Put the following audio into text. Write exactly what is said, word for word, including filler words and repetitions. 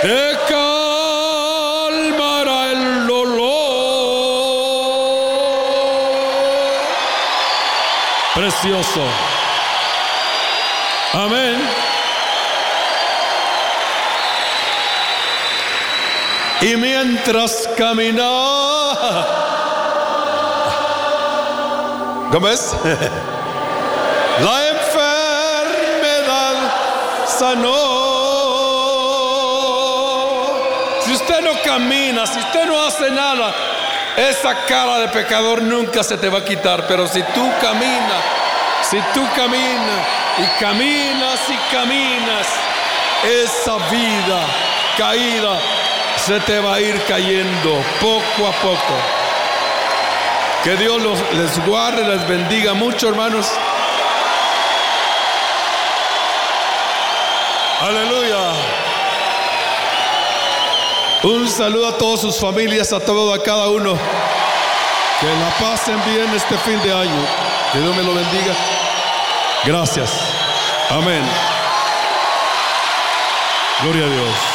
te calmará el dolor. Precioso. Amén. Y mientras caminaba, ¿cómo es? La enfermedad sanó. Si usted no camina, si usted no hace nada, esa cara de pecador nunca se te va a quitar. Pero si tú caminas, si tú caminas y caminas y caminas, esa vida caída se te va a ir cayendo poco a poco. Que Dios los, les guarde, les bendiga mucho, hermanos. Aleluya. Un saludo a todas sus familias, a todos, a cada uno. Que la pasen bien este fin de año. Que Dios me lo bendiga. Gracias. Amén. Gloria a Dios.